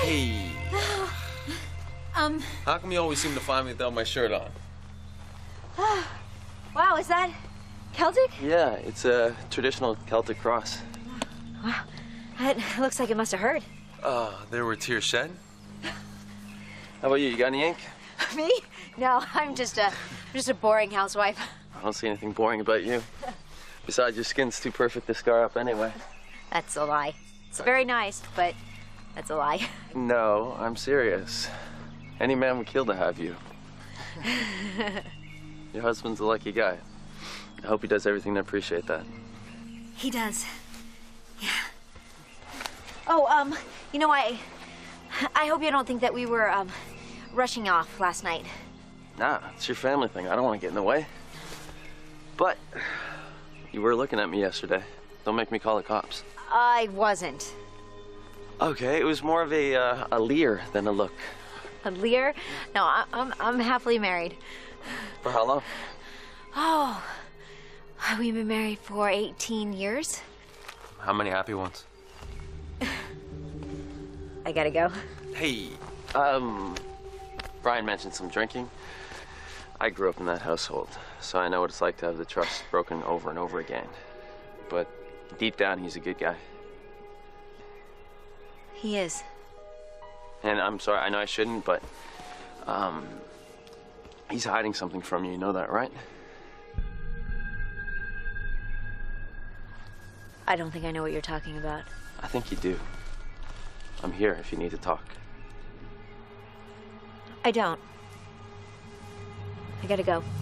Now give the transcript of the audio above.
Hey. How come you always seem to find me without my shirt on? Wow, is that Celtic? Yeah, it's a traditional Celtic cross. Wow, it looks like it must have hurt. There were tears shed? How about you? You got any ink? Me? No, I'm just a boring housewife. I don't see anything boring about you. Besides, your skin's too perfect to scar up anyway. That's a lie. It's very nice, but that's a lie. No, I'm serious. Any man would kill to have you. Your husband's a lucky guy. I hope he does everything to appreciate that. He does. Yeah. Oh, you know, I hope you don't think that we were, rushing off last night. Nah, it's your family thing. I don't want to get in the way. But you were looking at me yesterday. Don't make me call the cops. I wasn't. Okay, it was more of a leer than a look. A leer? No, I'm happily married. For how long? Oh, we've been married for 18 years. How many happy ones? I gotta go. Hey. Brian mentioned some drinking. I grew up in that household, so I know what it's like to have the trust broken over and over again. But deep down, he's a good guy. He is. And I'm sorry, I know I shouldn't, but, he's hiding something from you, you know that, right? I don't think I know what you're talking about. I think you do. I'm here if you need to talk. I don't. I gotta go.